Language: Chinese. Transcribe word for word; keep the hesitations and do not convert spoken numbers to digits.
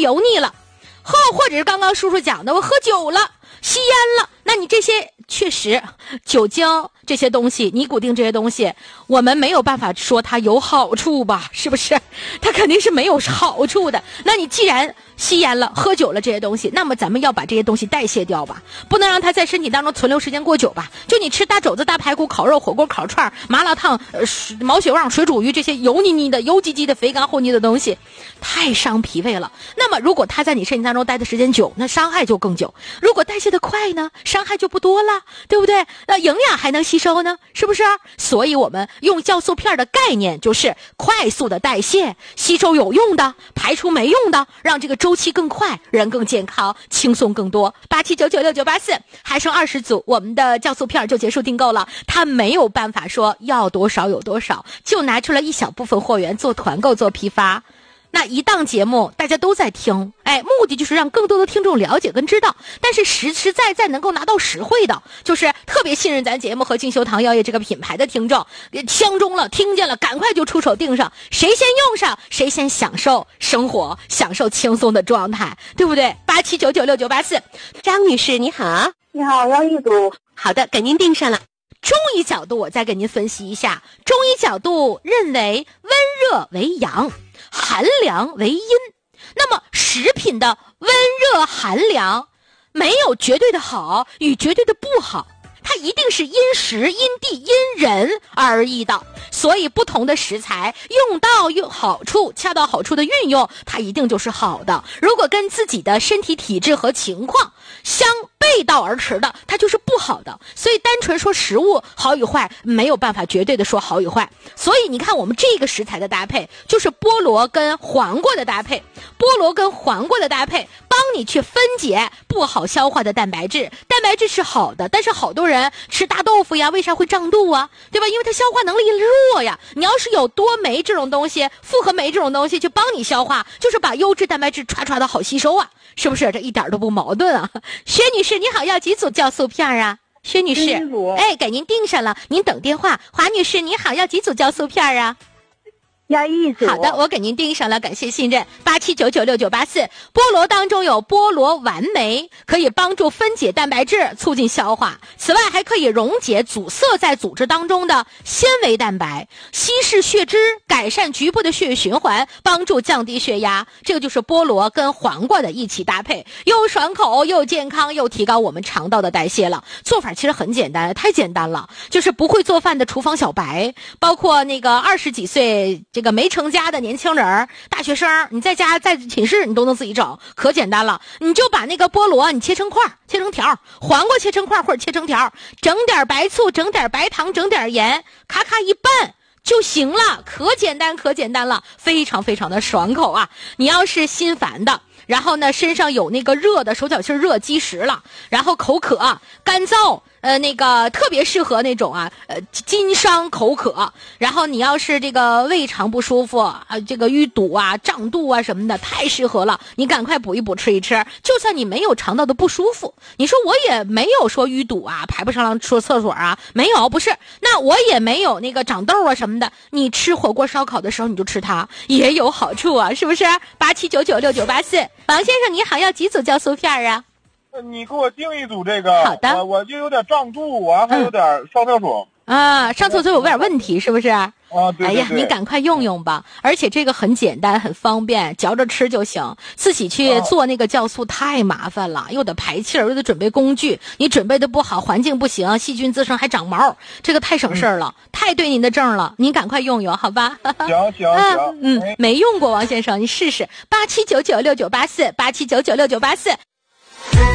油腻了，或或者是刚刚叔叔讲的，我喝酒了，吸烟了，那你这些确实酒精这些东西，尼古丁这些东西，我们没有办法说它有好处吧，是不是？它肯定是没有好处的。那你既然吸烟了，喝酒了这些东西，那么咱们要把这些东西代谢掉吧，不能让它在身体当中存留时间过久吧。就你吃大肘子、大排骨、烤肉、火锅、烤串、麻辣烫、呃、毛血旺、水煮鱼这些油腻腻的、油唧唧的、肥干厚腻的东西，太伤脾胃了。那么如果它在你身体当中待的时间久，那伤害就更久。如果代谢的快呢，伤害就不多了，对不对？那营养还能吸收呢，是不是？所以我们用酵素片的概念就是快速的代谢，吸收有用的，排出没用的，让这个周期更快，人更健康，轻松更多。八七九九六九八四，还剩二十组，我们的酵素片就结束订购了。他没有办法说要多少有多少，就拿出了一小部分货源做团购做批发。那一档节目大家都在听，哎，目的就是让更多的听众了解跟知道，但是实实在在能够拿到实惠的，就是特别信任咱节目和进修堂药业这个品牌的听众，相中了听见了赶快就出手订上，谁先用上谁先享受生活，享受轻松的状态，对不对？八七九九六九八四，张女士你好。 你好，要一组。 好的，给您订上了。中医角度我再给您分析一下，中医角度认为温热为阳，寒凉为阴。那么食品的温热寒凉没有绝对的好与绝对的不好，它一定是因时因地因人而异的。所以不同的食材用到用好处，恰到好处的运用，它一定就是好的。如果跟自己的身体体质和情况相背道而驰的，它就是不好的。所以单纯说食物好与坏，没有办法绝对的说好与坏。所以你看我们这个食材的搭配，就是菠萝跟黄瓜的搭配，菠萝跟黄瓜的搭配帮你去分解不好消化的蛋白质。蛋白质是好的，但是好多人吃大豆腐呀，为啥会胀肚啊？对吧？因为它消化能力弱呀。你要是有多酶这种东西，复合酶这种东西去帮你消化，就是把优质蛋白质歘歘的好吸收啊，是不是？这一点都不矛盾啊。薛女士你好，要几组酵素片啊？薛女士，哎，给您订上了，您等电话。华女士你好，要几组酵素片啊？ 要一组。 好的，我给您订上了，感谢信任。八七九九六九八四，菠萝当中有菠萝丸酶，可以帮助分解蛋白质，促进消化。此外，还可以溶解阻塞在组织当中的纤维蛋白，稀释血脂，改善局部的血液循环，帮助降低血压。这个就是菠萝跟黄瓜的一起搭配，又爽口又健康，又提高我们肠道的代谢了。做法其实很简单，太简单了，就是不会做饭的厨房小白，包括那个二十几岁这个没成家的年轻人、大学生，你在家在寝室你都能自己整，可简单了。你就把那个菠萝你切成块，切成条，黄瓜切成块或者切成条，整点白醋，整点白糖，整点盐，咔咔一拌就行了，可简单可简单了，非常非常的爽口啊。你要是心烦的，然后呢身上有那个热的，手脚心热积食了，然后口渴干燥，呃那个特别适合那种啊呃津伤口渴，然后你要是这个胃肠不舒服啊，这个淤堵啊胀肚啊什么的，太适合了，你赶快补一补吃一吃。就算你没有肠道的不舒服，你说我也没有说淤堵啊排不上来出厕所啊，没有，不是，那我也没有那个长痘啊什么的，你吃火锅烧烤的时候你就吃它也有好处啊，是不是？八七九九六九八四，王先生你好，要几组酵素片啊？ 你给我订一组这个。 好的。 我我就有点胀肚，我还有点上厕所。 嗯、啊，上厕所有点问题是不是？ 啊，对对对。 哎呀，你赶快用用吧，而且这个很简单很方便，嚼着吃就行。自己去做那个酵素太麻烦了，又得排气儿，又得准备工具，你准备的不好，环境不行，细菌滋生还长毛，这个太省事儿了、嗯，太对您的症了，您赶快用用好吧？ 行行行， 嗯，哎、没用过王先生，你试试八七九九六九八四八七九九六九八四。